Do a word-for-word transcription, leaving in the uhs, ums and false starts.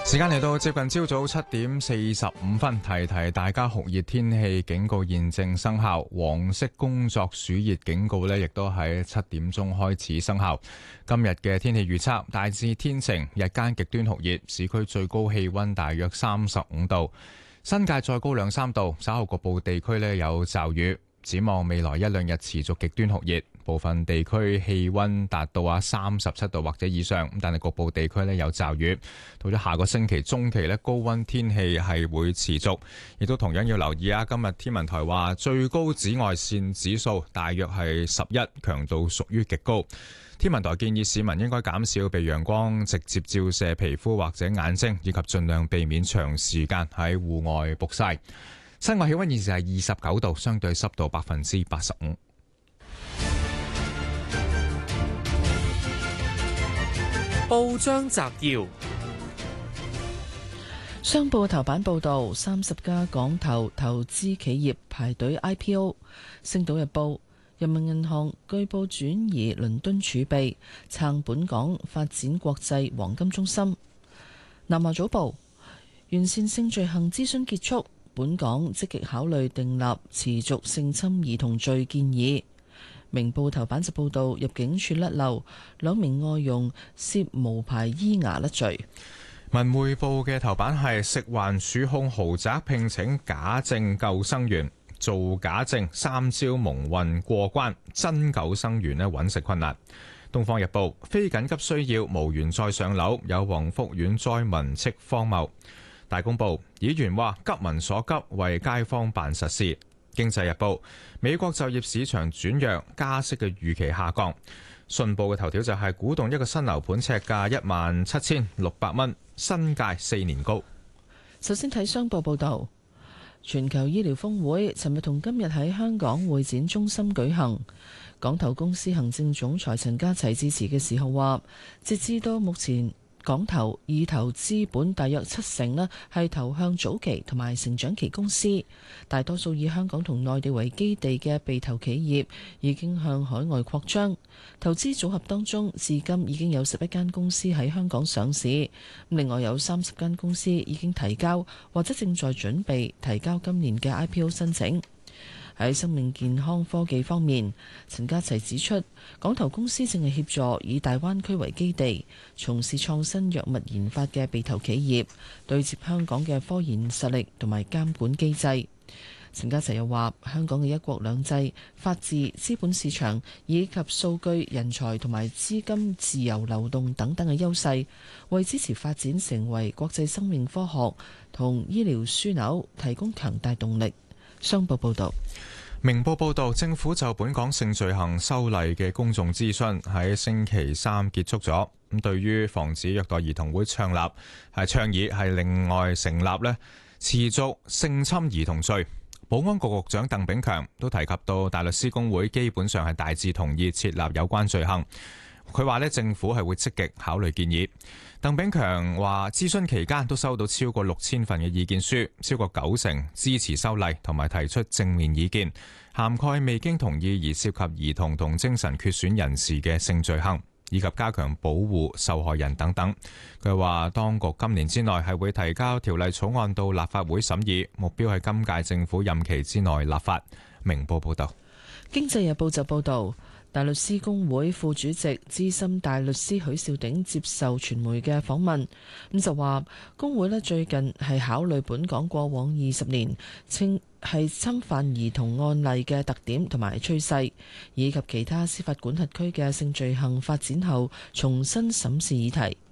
時間嚟到接近朝早七點四十五分，提提大家酷熱天氣警告現正生效，黃色工作暑熱警告呢亦都喺七點鐘開始生效。今日嘅天氣預測大致天晴，日間極端酷熱，市區最高氣溫大約三十五度，新界再高兩三度，稍後局部地區呢有驟雨。展望未來一兩日持續極端酷熱，部分地區氣溫達到啊三十七度或者以上，但係局部地區呢有驟雨。到咗下個星期中期呢，高溫天氣係會持續，亦都同樣要留意啊。今日天文台話最高紫外線指數大約係十一，強度屬於極高。天文台建議市民應該減少被陽光直接照射皮膚或者眼睛，以及盡量避免長時間喺戶外曝曬。室外氣溫現時係二十九度，相對濕度百分之八十五。 報章摘要：商報頭版報道，三十家港投投資企業排隊 I P O。星島日報：人民銀行據報轉移倫敦儲備，撐本港發展國際黃金中心。南華早報：完善性罪行諮詢結束。本港積極考慮訂立持續性侵兒童罪建議。明報頭版就報道入境處甩漏兩名外傭涉無牌醫牙甩罪。 文匯報嘅頭版係食環署控豪宅聘請假證救生員，做假證三招蒙混過關，真救生員呢揾食困難。東方日報非緊急需要無緣再上樓，有黃福苑災民斥荒謬。大公報議員話急民所急，為街坊辦實事。經濟日報美國就業市場轉弱，加息嘅預期下降。信報嘅頭條就係鼓動一個新樓盤尺價一萬七千六百蚊，新界四年高。 首先睇商報報道，全球醫療峰會尋日同今日喺香港會展中心舉行。港投公司行政總裁陳家齊致辭嘅時候話，截至到目前，港投已投資本大約七成呢係投向早期同埋成長期公司，大多數以香港同內地為基地嘅被投企業已經向海外擴張。投資組合當中，至今已經有十一間公司喺香港上市，另外有三十間公司已經提交或者正在準備提交今年嘅 I P O 申請。喺生命健康科技方面，陳家齊指出，港投公司正係協助以大灣區為基地，從事創新藥物研發嘅被投企業，對接香港嘅科研實力同埋監管機制。陳家齊又話，香港嘅一國兩制、法治、資本市場以及數據、人才同埋資金自由流動等等嘅優勢，為支持發展成為國際生命科學同醫療樞紐提供強大動力。商報報道。 明報報道，政府就本港性罪行修例嘅公眾諮詢喺星期三結束咗。咁對於防止虐待兒童會倡立係倡議係另外成立呢持續性侵兒童罪。保安局局長鄧炳強都提及到，大律師公會基本上係大致同意設立有關罪行。佢話呢，政府係會積極考慮建議。鄧炳強話，諮詢期間都收到超過六千份嘅意見書，超過九成支持修例同埋提出正面意見，涵蓋未經同意而涉及兒童同精神缺損人士嘅性罪行，以及加強保護受害人等等。佢話，當局今年之內係會提交條例草案到立法會審議，目標係今屆政府任期之內立法。明報報道。 經濟日報就報道，大律師公會副主席資深大律師許兆鼎接受傳媒嘅訪問，咁就話公會咧最近係考慮本港過往二十年稱係侵犯兒童案例嘅特點同埋趨勢，以及其他司法管轄區嘅性罪行發展後重新審視議題。